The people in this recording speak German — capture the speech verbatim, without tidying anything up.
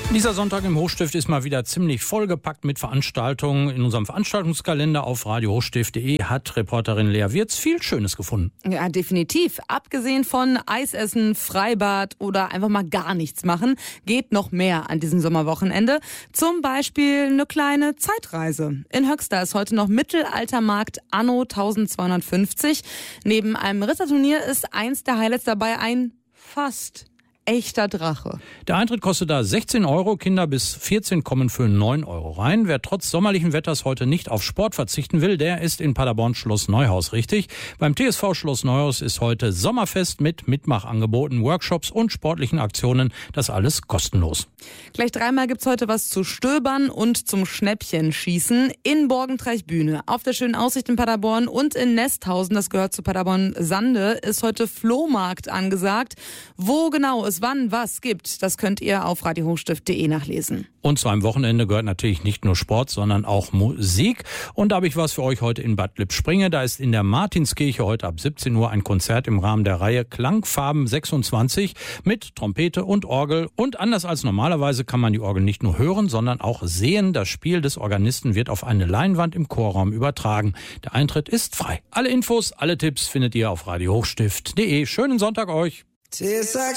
Dieser Sonntag im Hochstift ist mal wieder ziemlich vollgepackt mit Veranstaltungen. In unserem Veranstaltungskalender auf radio hochstift punkt de hat Reporterin Lea Wirz viel Schönes gefunden. Ja, definitiv. Abgesehen von Eisessen, Freibad oder einfach mal gar nichts machen, geht noch mehr an diesem Sommerwochenende. Zum Beispiel eine kleine Zeitreise. In Höxter ist heute noch Mittelaltermarkt anno zwölfhundertfünfzig. Neben einem Ritterturnier ist eins der Highlights dabei, ein fast echter Drache. Der Eintritt kostet da sechzehn Euro, Kinder bis vierzehn kommen für neun Euro rein. Wer trotz sommerlichen Wetters heute nicht auf Sport verzichten will, der ist in Paderborn Schloss Neuhaus richtig. Beim T S V Schloss Neuhaus ist heute Sommerfest mit Mitmachangeboten, Workshops und sportlichen Aktionen. Das alles kostenlos. Gleich dreimal gibt's heute was zu stöbern und zum Schnäppchenschießen in Borgentreich-Bühne. Auf der schönen Aussicht in Paderborn und in Nesthausen, das gehört zu Paderborn-Sande, ist heute Flohmarkt angesagt. Wo genau es wann was gibt, das könnt ihr auf radio hochstift punkt de nachlesen. Und zu einem Wochenende gehört natürlich nicht nur Sport, sondern auch Musik. Und da habe ich was für euch heute in Bad Lippspringe. Da ist in der Martinskirche heute ab siebzehn Uhr ein Konzert im Rahmen der Reihe Klangfarben sechsundzwanzig mit Trompete und Orgel. Und anders als normalerweise kann man die Orgel nicht nur hören, sondern auch sehen. Das Spiel des Organisten wird auf eine Leinwand im Chorraum übertragen. Der Eintritt ist frei. Alle Infos, alle Tipps findet ihr auf radio hochstift punkt de. Schönen Sonntag euch!